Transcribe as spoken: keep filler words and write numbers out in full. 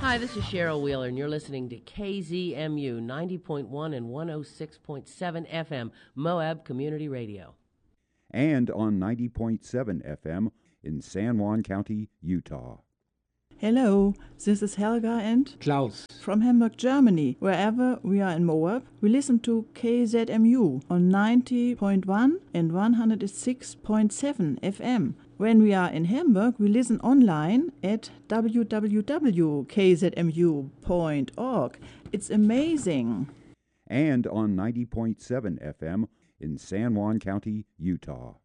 Hi, this is Cheryl Wheeler, and you're listening to K Z M U ninety point one and one oh six point seven F M, Moab Community Radio. And on ninety point seven F M in San Juan County, Utah. Hello, this is Helga and Klaus from Hamburg, Germany. Wherever we are in Moab, we listen to K Z M U on ninety point one and one oh six point seven F M. When we are in Hamburg, we listen online at w w w dot k z m u dot org. It's amazing. And on ninety point seven F M in San Juan County, Utah.